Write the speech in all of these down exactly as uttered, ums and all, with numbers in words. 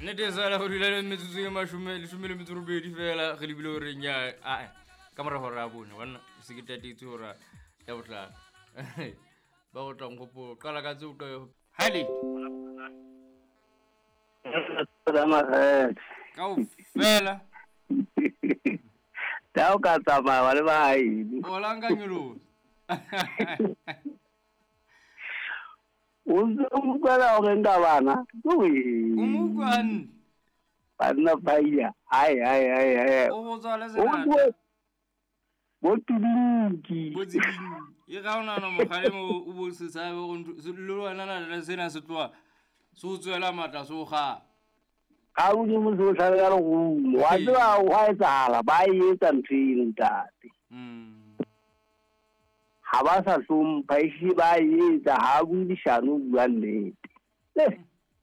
Nete sala go dula le metsotso e mashume le shumele metsorobedi fela ge le bile o reng ya a ka mora hora ya bone bona se ke tatetse hora ya botlana ba go tlang go po qala ka tse o ka hali ka o fela ta o ka tsama wa le bae o la nga nyolo o mo kwala o nga bana o mo kwan bana baia ai ai ai ai o go tsala senata bo tudinki bo tsiding e ga ona no mogale mo o bo se sabe go lo lwana la sena se tloa se o tswela mata so ga ga o di mo so sa ga go wa tla wa etsa ba e etsa ntsheng tate mm ha ba sa hlompha isi ba etsa ha buishano bua nnete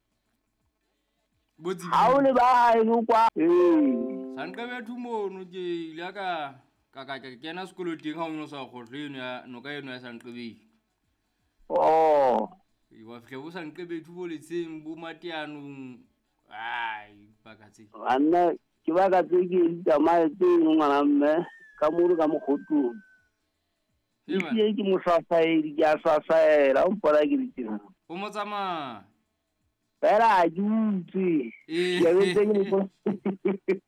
bo tsiding ha o le ba e no kwa eh sanka be thumono ke ile ka ka ka kena sekolo teng ha o no sa go tleno ya no ka eno ya sanqebe oh e wa fihle bo sanqebe thubo le tseng bo mateanong ai bakatse anna ke ba ka tse ke tsamaye teng ngwana mme ka mo ka mo khotong e ke ke mo sasaedi ke a sasaela o mpona ke diteng o mo tsama pela a jutsi Eh. ya be teng